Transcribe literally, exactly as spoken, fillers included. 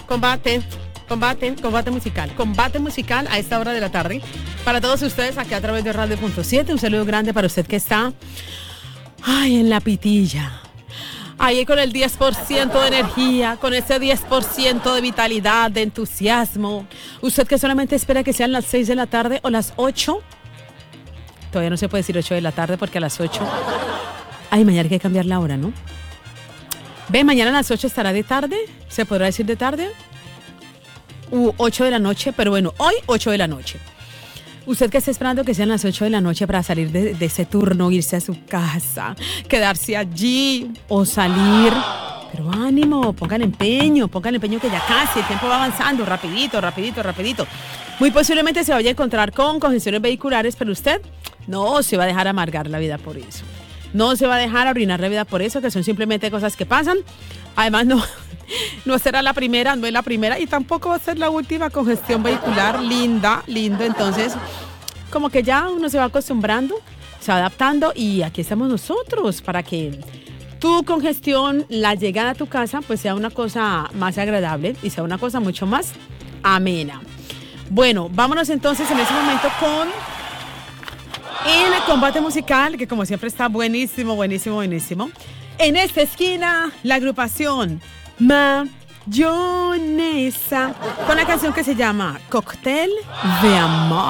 combate, combate, combate musical, combate musical a esta hora de la tarde. Para todos ustedes aquí a través de Radio Punto siete, un saludo grande para usted que está, ay, en la pitilla. Ahí con el diez por ciento de energía, con ese diez por ciento de vitalidad, de entusiasmo. Usted que solamente espera que sean las seis de la tarde o las ocho. Todavía no se puede decir ocho de la tarde porque a las ocho... Ay, mañana hay que cambiar la hora, ¿no? Ve, mañana a las ocho estará de tarde. ¿Se podrá decir de tarde? U ocho de la noche, pero bueno, hoy ocho de la noche. Usted que está esperando que sean las ocho de la noche para salir de, de ese turno, irse a su casa, quedarse allí o salir. Pero ánimo, pongan empeño, pongan empeño que ya casi el tiempo va avanzando, rapidito, rapidito, rapidito. Muy posiblemente se vaya a encontrar con congestiones vehiculares, pero usted no se va a dejar amargar la vida por eso. No se va a dejar arruinar la vida por eso, que son simplemente cosas que pasan. Además, no, no será la primera, no es la primera y tampoco va a ser la última congestión vehicular. Linda, lindo. Entonces, como que ya uno se va acostumbrando, se va adaptando y aquí estamos nosotros para que tu congestión, la llegada a tu casa, pues sea una cosa más agradable y sea una cosa mucho más amena. Bueno, vámonos entonces en ese momento con el combate musical, que como siempre está buenísimo, buenísimo, buenísimo. En esta esquina, la agrupación Mayonesa, con la canción que se llama Cóctel de Amor.